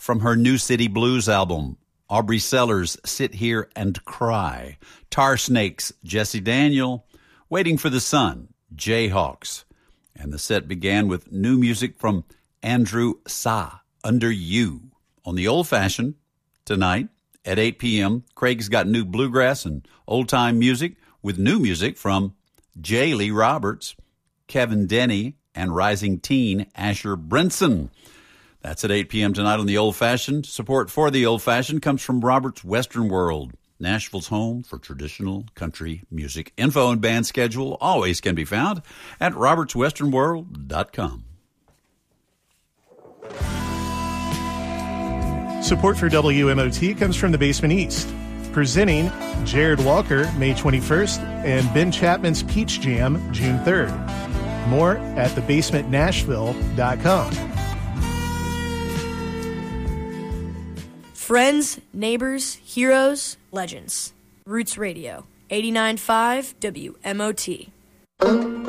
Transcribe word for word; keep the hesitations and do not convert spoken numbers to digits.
from her New City Blues album. Aubrey Sellers, Sit Here and Cry. Tar Snakes, Jesse Daniel, Waiting for the Sun, Jayhawks. And the set began with new music from Andrew Sa, Under You. On the Old Fashioned, tonight at eight p.m., Craig's got new bluegrass and old-time music with new music from J. Lee Roberts, Kevin Denny, and rising teen Asher Brinson. That's at eight p.m. tonight on the Old Fashioned. Support for the Old Fashioned comes from Robert's Western World, Nashville's home for traditional country music. Info and band schedule always can be found at roberts western world dot com. Support for W M O T comes from the Basement East. Presenting Jared Walker, May twenty-first, and Ben Chapman's Peach Jam, June third. More at the basement nashville dot com. Friends, neighbors, heroes, legends. Roots Radio, eighty-nine point five W M O T.